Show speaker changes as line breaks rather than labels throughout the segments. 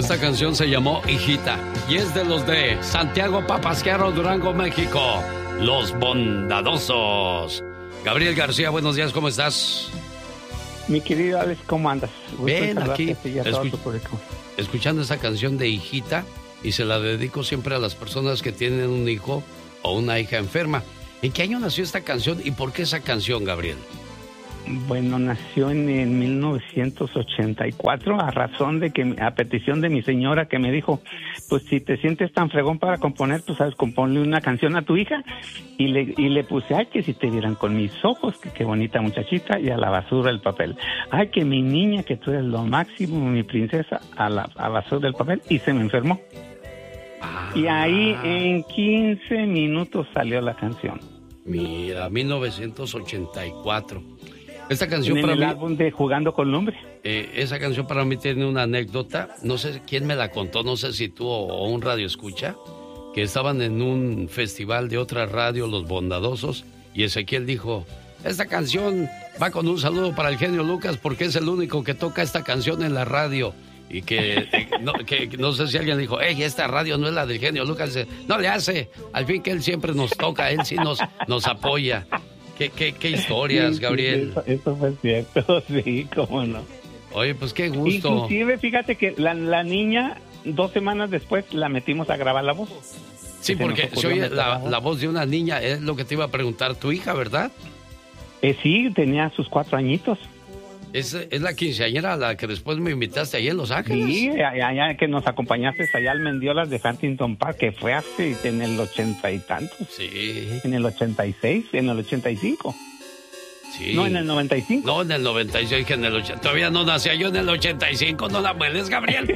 Esta canción se llamó Hijita y es de los de Santiago Papasquiaro, Durango, México. Los Bondadosos. Gabriel García, buenos días, ¿cómo estás?
Mi querido Alex, ¿cómo andas?
Bien, aquí escuchando esa canción de Hijita, y se la dedico siempre a las personas que tienen un hijo o una hija enferma. ¿En qué año nació esta canción y por qué esa canción, Gabriel?
Bueno, nació en 1984 a petición de mi señora, que me dijo, pues si te sientes tan fregón para componer, pues sabes, componle una canción a tu hija. Y le puse, ay, que si te vieran con mis ojos, que qué bonita muchachita, y a la basura el papel. Ay, que mi niña, que tú eres lo máximo, mi princesa, a la basura el papel, y se me enfermó. Y ahí en 15 minutos salió la canción.
Mira, 1984. Esta canción
en
para
el
mí,
álbum de Jugando con Lumbre.
Esa canción para mí tiene una anécdota. No sé quién me la contó, no sé si tú o un radio escucha, que estaban en un festival de otra radio, Los Bondadosos, y Ezequiel dijo, esta canción va con un saludo para el genio Lucas porque es el único que toca esta canción en la radio. Y que no sé si alguien dijo, hey, esta radio no es la del genio Lucas. Dice, no le hace, al fin que él siempre nos toca, él sí nos apoya. ¿Qué historias, Gabriel?
Eso fue cierto, sí, cómo no.
Oye, pues qué gusto.
Inclusive, fíjate que la niña, 2 semanas después, la metimos a grabar la voz.
Sí, porque se oye la voz de una niña, es lo que te iba a preguntar, tu hija, ¿verdad?
Sí, tenía sus 4 añitos.
¿Es la quinceañera a la que después me invitaste allá en Los Ángeles?
Sí, allá que nos acompañaste allá al Mendiolas de Huntington Park, que fue hace en el 80 y tantos.
Sí.
En el 86, en el 85.
Sí.
No, en el 95.
No, en el 96, que en el 80. Todavía no nacía yo en el 85, no la mueles, Gabriel.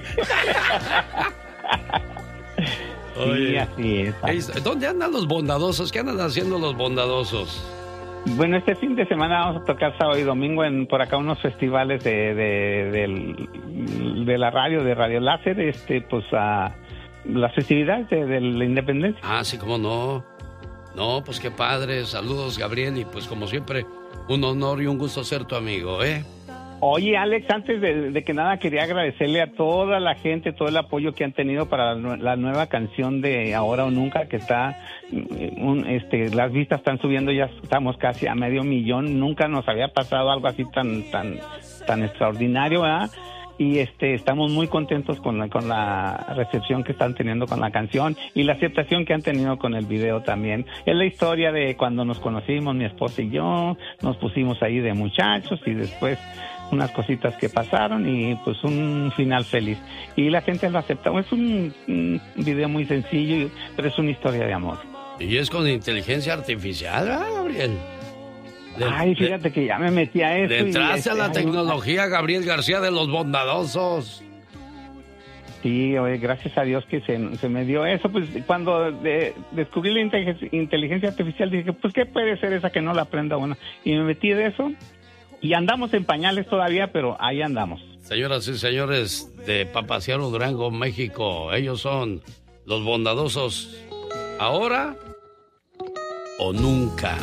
Sí, así es.
¿Dónde andan los bondadosos? ¿Qué andan haciendo los bondadosos?
Bueno, este fin de semana vamos a tocar sábado y domingo por acá unos festivales de la radio, de Radio Láser, pues a las festividades de la independencia.
Ah, sí, cómo no. No, pues qué padre. Saludos, Gabriel, y pues como siempre, un honor y un gusto ser tu amigo, ¿eh?
Oye, Alex, antes de que nada quería agradecerle a toda la gente, todo el apoyo que han tenido para la nueva canción de Ahora o Nunca, que está, las vistas están subiendo, ya estamos casi a 500,000. Nunca nos había pasado algo así tan extraordinario, ¿verdad? Y estamos muy contentos con la recepción que están teniendo con la canción y la aceptación que han tenido con el video también. Es la historia de cuando nos conocimos, mi esposa y yo, nos pusimos ahí de muchachos y después unas cositas que pasaron y pues un final feliz. Y la gente lo acepta. Es un video muy sencillo, pero es una historia de amor.
Y es con inteligencia artificial, ¿verdad, Gabriel?
Ay, fíjate que ya me metí a eso.
Le entraste a la tecnología, Gabriel García, de los bondadosos.
Sí, oye, gracias a Dios que se me dio eso. Pues cuando descubrí la inteligencia artificial dije, pues ¿qué puede ser esa que no la aprenda uno? Y me metí de eso y andamos en pañales todavía, pero ahí andamos.
Señoras y señores de Papasquiaro, Durango, México, ellos son los bondadosos. ¿Ahora o nunca?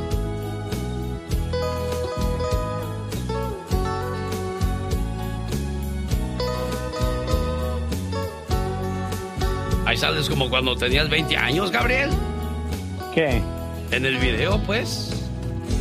Ahí sales como cuando tenías 20 años, Gabriel.
¿Qué?
En el video, pues.